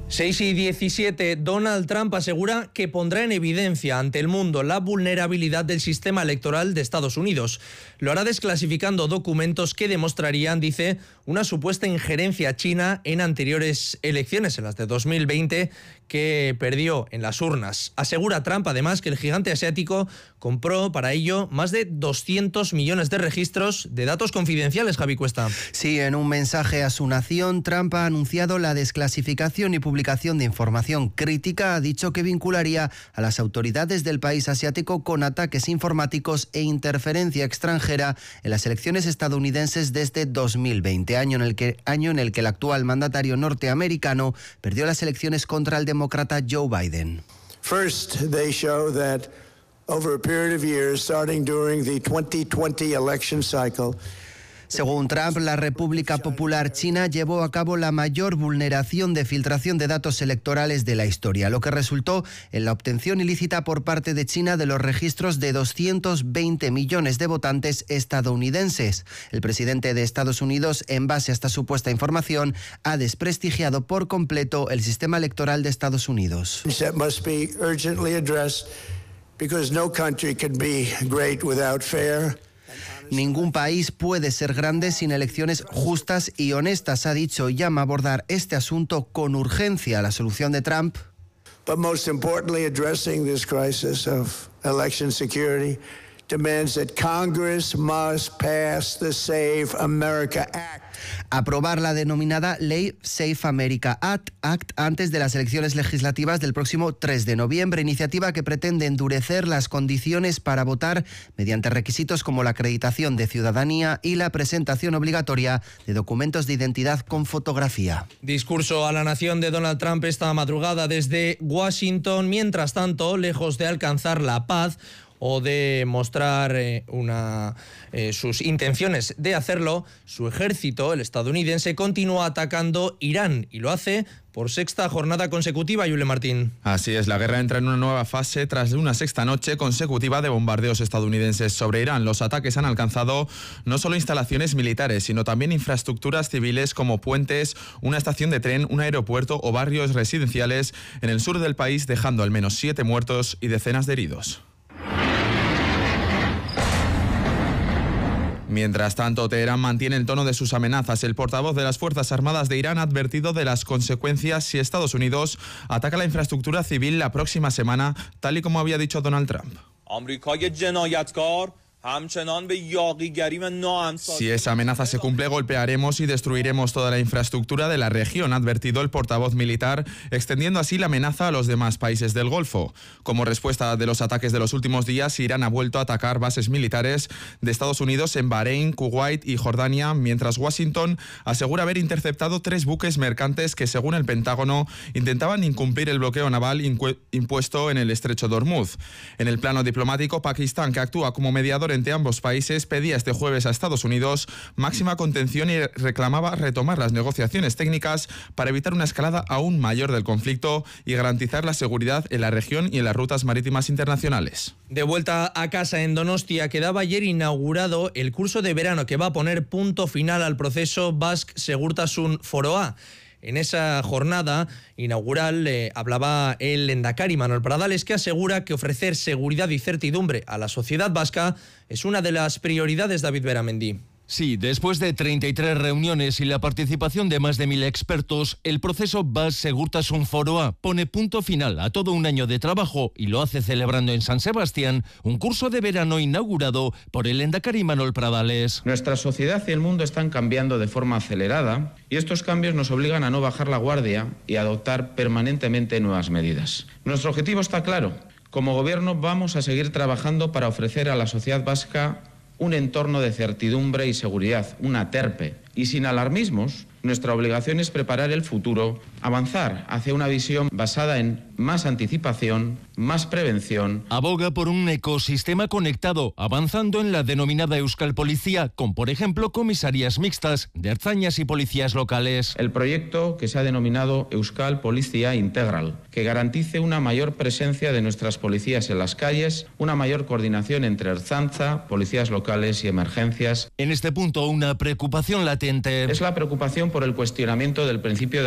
6:17, Donald Trump asegura que pondrá en evidencia ante el mundo la vulnerabilidad del sistema electoral de Estados Unidos. Lo hará desclasificando documentos que demostrarían, dice, una supuesta injerencia china en anteriores elecciones, en las de 2020, que perdió en las urnas. Asegura Trump, además, que el gigante asiático compró para ello más de 200 millones de registros de datos confidenciales, Javi Cuesta. Sí, en un mensaje a su nación, Trump ha anunciado la desclasificación y publicación de información crítica. Ha dicho que vincularía a las autoridades del país asiático con ataques informáticos e interferencia extranjera en las elecciones estadounidenses desde 2020, año en el que el actual mandatario norteamericano perdió las elecciones contra el demócrata Joe Biden. First, they show that over a period of years, starting during the 2020 election cycle, según Trump, la República Popular China llevó a cabo la mayor vulneración de filtración de datos electorales de la historia, lo que resultó en la obtención ilícita por parte de China de los registros de 220 millones de votantes estadounidenses. El presidente de Estados Unidos, en base a esta supuesta información, ha desprestigiado por completo el sistema electoral de Estados Unidos. That must be urgently addressed because no country can be great without fair. Ningún país puede ser grande sin elecciones justas y honestas, ha dicho, y llama a abordar este asunto con urgencia. La solución de Trump. But most importantly, addressing this crisis of election security demands that Congress must pass the Save America Act. Aprobar la denominada Ley Safe America Act antes de las elecciones legislativas del próximo 3 de noviembre, iniciativa que pretende endurecer las condiciones para votar mediante requisitos como la acreditación de ciudadanía y la presentación obligatoria de documentos de identidad con fotografía. Discurso a la nación de Donald Trump esta madrugada desde Washington. Mientras tanto, lejos de alcanzar la paz o de mostrar sus intenciones de hacerlo, su ejército, el estadounidense, continúa atacando Irán y lo hace por sexta jornada consecutiva, Yule Martín. Así es, la guerra entra en una nueva fase tras una sexta noche consecutiva de bombardeos estadounidenses sobre Irán. Los ataques han alcanzado no solo instalaciones militares, sino también infraestructuras civiles como puentes, una estación de tren, un aeropuerto o barrios residenciales en el sur del país, dejando al menos 7 muertos y decenas de heridos. Mientras tanto, Teherán mantiene el tono de sus amenazas. El portavoz de las Fuerzas Armadas de Irán ha advertido de las consecuencias si Estados Unidos ataca la infraestructura civil la próxima semana, tal y como había dicho Donald Trump. Si esa amenaza se cumple, golpearemos y destruiremos toda la infraestructura de la región, ha advertido el portavoz militar, extendiendo así la amenaza a los demás países del Golfo. Como respuesta de los ataques de los últimos días, Irán ha vuelto a atacar bases militares de Estados Unidos en Bahrein, Kuwait y Jordania, mientras Washington asegura haber interceptado 3 buques mercantes que, según el Pentágono, intentaban incumplir el bloqueo naval impuesto en el estrecho de Hormuz. En el plano diplomático, Pakistán, que actúa como mediador entre ambos países, pedía este jueves a Estados Unidos máxima contención y reclamaba retomar las negociaciones técnicas para evitar una escalada aún mayor del conflicto y garantizar la seguridad en la región y en las rutas marítimas internacionales. De vuelta a casa en Donostia, quedaba ayer inaugurado el curso de verano que va a poner punto final al proceso Basque Segurtasun Foroa. En esa jornada inaugural hablaba el lehendakari Manuel Pradales, que asegura que ofrecer seguridad y certidumbre a la sociedad vasca es una de las prioridades, David Beramendi. Sí, después de 33 reuniones y la participación de más de 1.000 expertos, el proceso Basque Segurtasun Foroa pone punto final a todo un año de trabajo y lo hace celebrando en San Sebastián un curso de verano inaugurado por el lehendakari Manuel Pradales. Nuestra sociedad y el mundo están cambiando de forma acelerada y estos cambios nos obligan a no bajar la guardia y a adoptar permanentemente nuevas medidas. Nuestro objetivo está claro. Como gobierno vamos a seguir trabajando para ofrecer a la sociedad vasca un entorno de certidumbre y seguridad, una TERPE. Y sin alarmismos, nuestra obligación es preparar el futuro, avanzar hacia una visión basada en más anticipación, más prevención. Aboga por un ecosistema conectado, avanzando en la denominada Euskal Policía, con, por ejemplo, comisarías mixtas de ertzainas y policías locales. El proyecto que se ha denominado Euskal Policía Integral, que garantice una mayor presencia de nuestras policías en las calles, una mayor coordinación entre Ertzaintza, policías locales y emergencias. En este punto, una preocupación latente. Es la preocupación por el cuestionamiento del principio de